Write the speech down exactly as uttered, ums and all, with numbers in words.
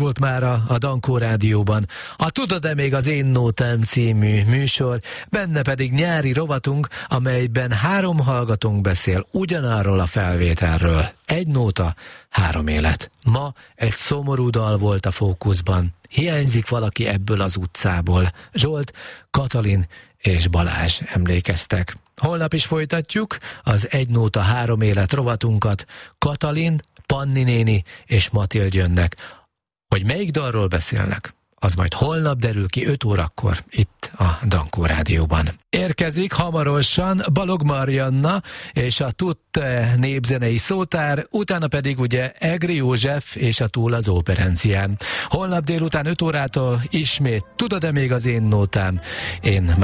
volt mára a Dankó Rádióban a Tudod-e még az én nótám című műsor, benne pedig nyári rovatunk, amelyben három hallgatónk beszél ugyanarról a felvételről. Egy nóta, három élet. Ma egy szomorú dal volt a fókuszban. Hiányzik valaki ebből az utcából. Zsolt, Katalin és Balázs emlékeztek. Holnap is folytatjuk az Egy nóta, három élet rovatunkat. Katalin, Panni néni és Matild jönnek. Hogy melyik dalról beszélnek, az majd holnap derül ki öt órakor itt a Dankó Rádióban. Érkezik hamarosan Balog Marianna és a Tutte népzenei szótár, utána pedig ugye Egri József és a Túl az óperencián. Holnap délután öt órától ismét Tudod-e még az én nótám? Én